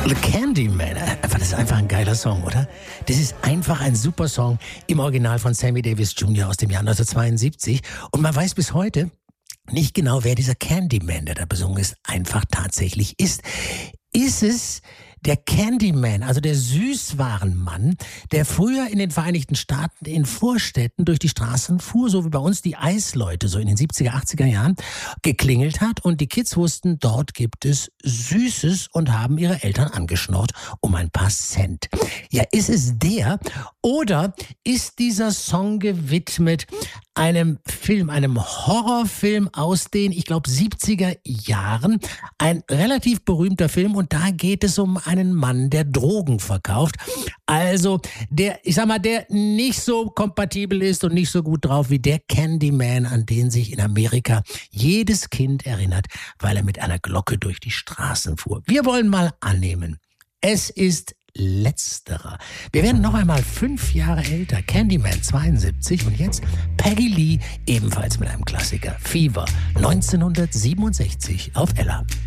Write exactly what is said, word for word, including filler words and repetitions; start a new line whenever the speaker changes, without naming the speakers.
The Candyman, das ist einfach ein geiler Song, oder? Das ist einfach ein super Song im Original von Sammy Davis Junior aus dem Jahr neunzehnhundertzweiundsiebzig. Und man weiß bis heute nicht genau, wer dieser Candyman, der da besungen ist, einfach tatsächlich ist. Ist es der Candyman, also der Süßwarenmann, der früher in den Vereinigten Staaten in Vorstädten durch die Straßen fuhr, so wie bei uns die Eisleute, so in den siebziger, achtziger Jahren, geklingelt hat und die Kids wussten, dort gibt es Süßes und haben ihre Eltern angeschnurrt um ein paar Cent. Ja, ist es der oder ist dieser Song gewidmet einem Film, einem Horrorfilm aus den, ich glaube, siebziger Jahren, ein relativ berühmter Film und da geht es um einen Mann, der Drogen verkauft. Also der, ich sag mal, der nicht so kompatibel ist und nicht so gut drauf wie der Candyman, an den sich in Amerika jedes Kind erinnert, weil er mit einer Glocke durch die Straßen fuhr. Wir wollen mal annehmen, es ist letzterer. Wir werden noch einmal fünf Jahre älter. Candyman zweiundsiebzig und jetzt Peggy Lee, ebenfalls mit einem Klassiker. Fever neunzehnhundertsiebenundsechzig auf Ella.